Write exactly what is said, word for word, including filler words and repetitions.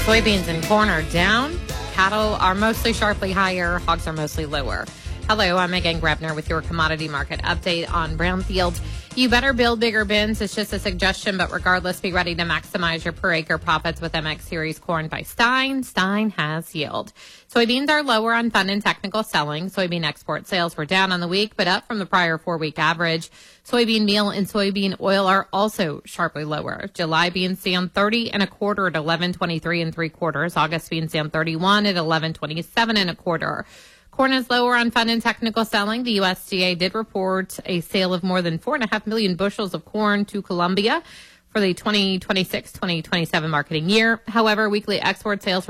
Soybeans and corn are down. Cattle are mostly sharply higher. Hogs are mostly lower. Hello, I'm Megan Grebner with your commodity market update on Brownfield. You better build bigger bins. It's just a suggestion, but regardless, be ready to maximize your per acre profits with M X Series corn by Stein. Stein has yield. Soybeans are lower on fund and technical selling. Soybean export sales were down on the week, but up from the prior four-week average. Soybean meal and soybean oil are also sharply lower. July beans down thirty and a quarter at eleven twenty-three and three quarters. August beans down thirty-one at eleven twenty-seven and a quarter. Corn is lower on fund and technical selling. The U S D A did report a sale of more than four and a half million bushels of corn to Colombia for the twenty twenty-six twenty twenty-seven marketing year. However, weekly export sales